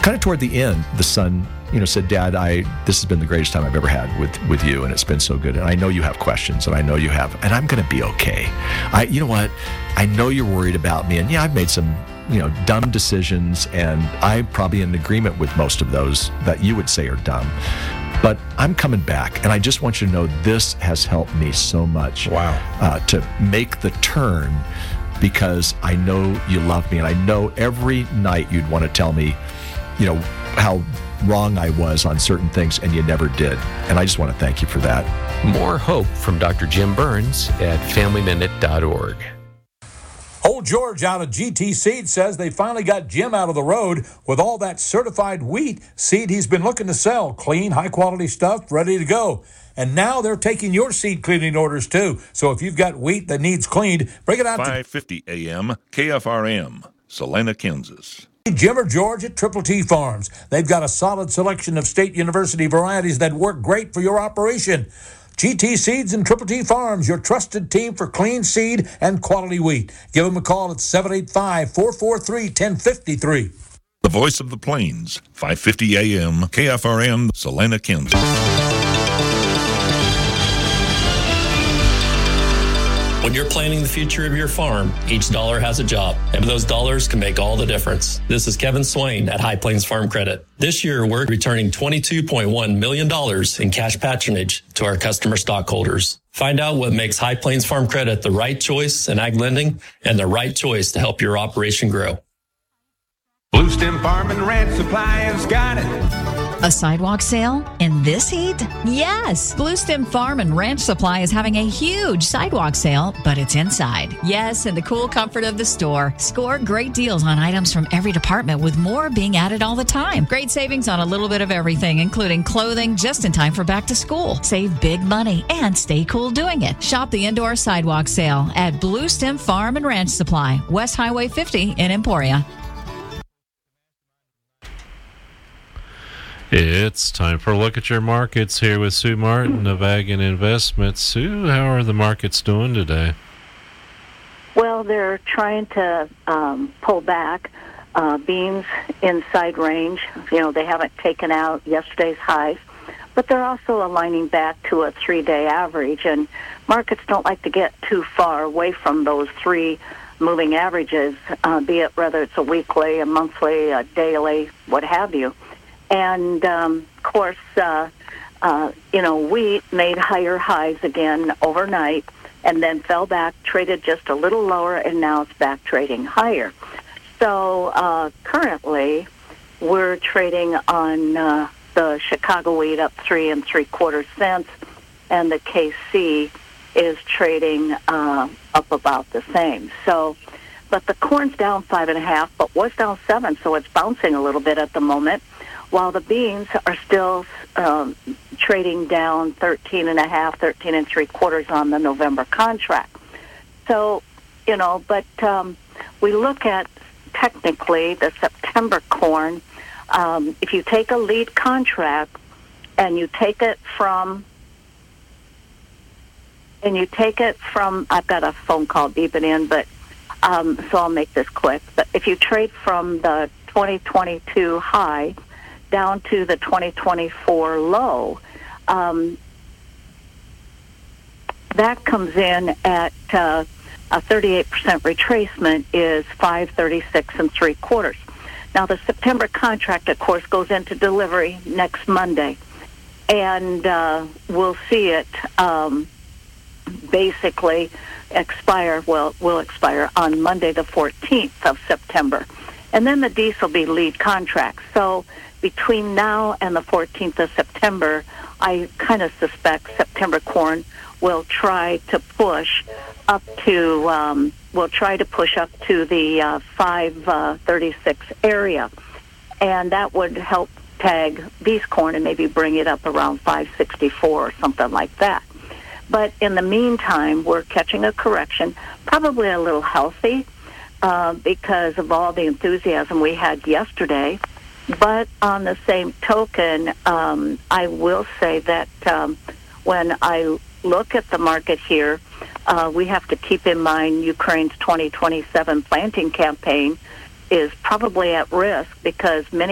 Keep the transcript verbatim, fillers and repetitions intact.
kind of toward the end, the son, you know, said, Dad, I this has been the greatest time I've ever had with, with you, and it's been so good. And I know you have questions, and I know you have, and I'm going to be okay. I, you know what? I know you're worried about me, and yeah, I've made some, you know, dumb decisions, and I'm probably in agreement with most of those that you would say are dumb. But I'm coming back, and I just want you to know this has helped me so much. Wow. Uh, to make the turn, because I know you love me, and I know every night you'd want to tell me, you know, how wrong I was on certain things, and you never did. And I just want to thank you for that. More hope from Doctor Jim Burns at family minute dot org. Old George out of G T Seed says they finally got Jim out of the road with all that certified wheat seed he's been looking to sell. Clean, high-quality stuff, ready to go. And now they're taking your seed cleaning orders, too. So if you've got wheat that needs cleaned, bring it out to five fifty A M K F R M, Salina, Kansas. Jim or George at Triple T Farms. They've got a solid selection of State University varieties that work great for your operation. G T Seeds and Triple T Farms, your trusted team for clean seed and quality wheat. Give them a call at seven eight five, four four three, one zero five three. The Voice of the Plains, five fifty A M K F R M, Salina, Kansas. When you're planning the future of your farm, each dollar has a job, and those dollars can make all the difference. This is Kevin Swain at High Plains Farm Credit. This year, we're returning twenty-two point one million dollars in cash patronage to our customer stockholders. Find out what makes High Plains Farm Credit the right choice in ag lending and the right choice to help your operation grow. Blue Stem Farm and Ranch Supply has got it. A sidewalk sale in this heat? Yes! Blue Stem Farm and Ranch Supply is having a huge sidewalk sale, but it's inside. Yes, in the cool comfort of the store. Score great deals on items from every department, with more being added all the time. Great savings on a little bit of everything, including clothing just in time for back to school. Save big money and stay cool doing it. Shop the indoor sidewalk sale at Blue Stem Farm and Ranch Supply, West Highway fifty in Emporia. It's time for a look at your markets here with Sue Martin of Ag and Investments. Sue, how are the markets doing today? Well, they're trying to um, pull back. Uh, beans inside range. You know, they haven't taken out yesterday's highs, but they're also aligning back to a three-day average. And markets don't like to get too far away from those three moving averages, uh, be it whether it's a weekly, a monthly, a daily, what have you. And, um, of course, uh, uh, you know, wheat made higher highs again overnight and then fell back, traded just a little lower, and now it's back trading higher. So uh, currently we're trading on uh, the Chicago wheat up three and three quarter cents, and the K C is trading uh, up about the same. So, but the corn's down five and a half, but was down seven, so it's bouncing a little bit at the moment, while the beans are still um, trading down thirteen and a half, thirteen and three quarters on the November contract. So, you know, but um, we look at technically the September corn. Um, if you take a lead contract and you take it from, and you take it from, I've got a phone call beeping in, but um, so I'll make this quick. But if you trade from the twenty twenty-two high down to the twenty twenty-four low, um, that comes in at uh, a thirty-eight percent retracement is five thirty-six and three quarters. Now the September contract, of course, goes into delivery next Monday, and uh, we'll see it um, basically expire. Well, will expire on Monday the fourteenth of September, and then the D's will be lead contracts. So between now and the fourteenth of September, I kind of suspect September corn will try to push up to, um, will try to push up to the uh, five thirty-six area. And that would help tag these corn and maybe bring it up around five sixty-four or something like that. But in the meantime, we're catching a correction, probably a little healthy uh, because of all the enthusiasm we had yesterday. But on the same token, um, I will say that um, when I look at the market here, uh, we have to keep in mind Ukraine's twenty twenty-seven planting campaign is probably at risk because many